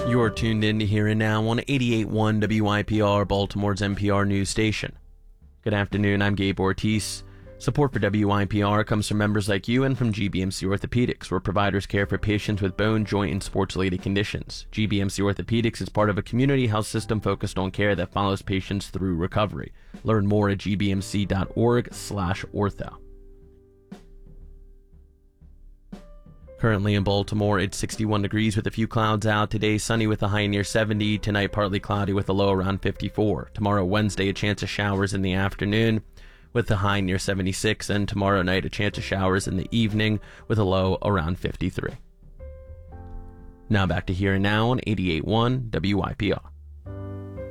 You're tuned in to Here and Now on 88.1 WYPR, Baltimore's NPR news station. Good afternoon, I'm Gabe Ortiz. Support for WYPR comes from members like you and from GBMC Orthopedics, where providers care for patients with bone, joint, and sports-related conditions. GBMC Orthopedics is part of a community health system focused on care that follows patients through recovery. Learn more at gbmc.org/ortho. Currently in Baltimore, it's 61 degrees with a few clouds out. Today, sunny with a high near 70. Tonight, partly cloudy with a low around 54. Tomorrow, Wednesday, a chance of showers in the afternoon with a high near 76. And tomorrow night, a chance of showers in the evening with a low around 53. Now back to Here and Now on 88.1 WYPR.